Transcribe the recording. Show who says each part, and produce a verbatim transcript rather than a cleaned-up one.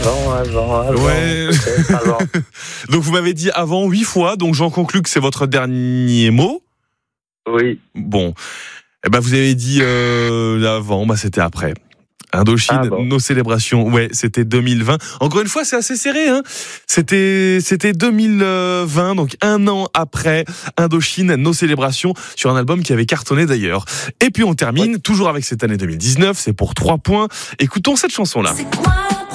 Speaker 1: Avant, avant, avant.
Speaker 2: Ouais.
Speaker 1: peut-être avant.
Speaker 2: Donc vous m'avez dit avant huit fois, donc j'en conclus que c'est votre dernier mot.
Speaker 1: Oui.
Speaker 2: Bon, eh ben vous avez dit euh, avant, bah c'était après. Indochine,
Speaker 1: Ah bon.
Speaker 2: nos célébrations, ouais, c'était deux mille vingt. Encore une fois, c'est assez serré, hein. C'était, c'était deux mille vingt, donc un an après Indochine, nos célébrations, sur un album qui avait cartonné d'ailleurs. Et puis on termine,
Speaker 1: Ouais.
Speaker 2: toujours avec cette année deux mille dix-neuf, c'est pour trois points. Écoutons cette chanson-là.
Speaker 3: C'est quoi